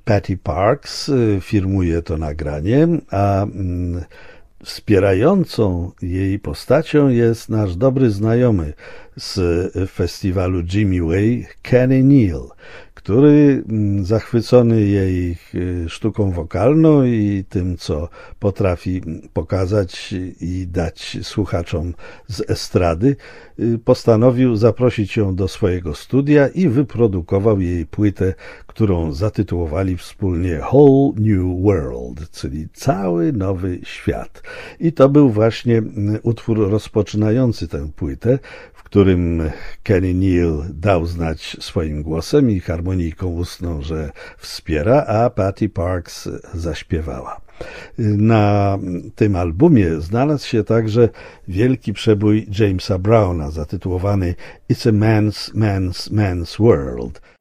Patty Parks firmuje to nagranie, a wspierającą jej postacią jest nasz dobry znajomy z festiwalu Jimmy Way, Kenny Neal, który zachwycony jej sztuką wokalną i tym, co potrafi pokazać i dać słuchaczom z estrady, postanowił zaprosić ją do swojego studia i wyprodukował jej płytę, którą zatytułowali wspólnie Whole New World, czyli cały nowy świat. I to był właśnie utwór rozpoczynający tę płytę, w którym Kenny Neal dał znać swoim głosem i harmonijką ustną, że wspiera, a Patty Parks zaśpiewała. Na tym albumie znalazł się także wielki przebój Jamesa Browna zatytułowany It's a Man's World.